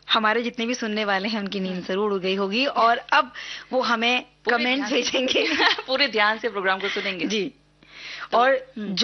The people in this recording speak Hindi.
हमारे जितने भी सुनने वाले हैं उनकी नींद जरूर उड़ गई होगी और अब वो हमें कमेंट भेजेंगे। पूरे ध्यान से प्रोग्राम को सुनेंगे जी। तो, और